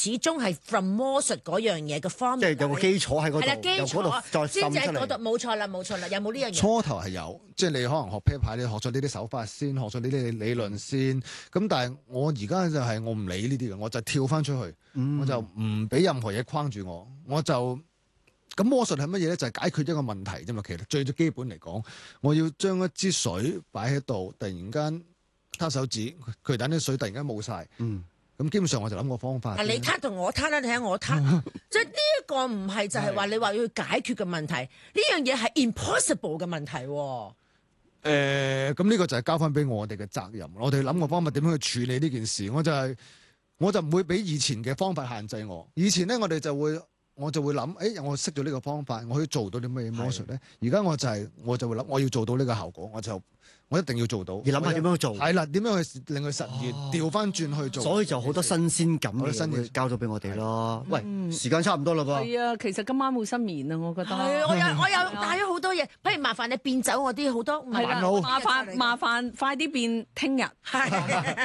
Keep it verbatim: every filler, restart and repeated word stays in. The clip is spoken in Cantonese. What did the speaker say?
始終係 from 魔術嗰樣嘢嘅方面， 即係有個基礎喺嗰度， 係啦，基由嗰度再先至滲出嚟。 喺嗰度，冇錯啦，冇錯啦，有冇呢樣嘢？ 初頭係有，即係你可能學啤牌，你學咗呢啲手法先，學咗呢啲理論先。咁但係我而家就係我唔理呢啲嘅，我就跳翻出去， 嗯、 我就唔俾任何嘢框住我，我就咁魔術係乜嘢咧？就係、是、解決一個問題啫嘛。其實最最基本嚟講，我要將一支水擺喺度，突然間攤手指，佢等啲水突然間冇晒。 嗯。 咁基本上我就諗個方法。 啊！你撻同我撻啦，你睇我撻，即係呢一個唔係就係話你話要解決嘅問題，呢樣嘢係 impossible 嘅問題。誒、 呃，咁呢個就係交翻俾我哋嘅責任。我哋諗個方法點樣去處理呢件事，我就係、是、我就唔會俾以前嘅方法限制我。以前咧，我哋就會我就會諗，誒、欸，我識咗呢個方法，我可以做到啲咩魔術咧？而家我就係、是、我就會諗，我要做到呢個效果，我就。我一定要做到， 要諗下點樣做。 係啦，點樣去令佢實現，調翻轉去做。 所以就好多新鮮感嘅新嘢交咗俾我哋咯。喂， 嗯時間差唔多啦噃。 係啊，其實今晚會失眠啊，我覺得。 係啊，我有我有帶咗好多嘢，不如麻煩你變走我啲好多。 係啦，麻煩麻煩快啲變聽日。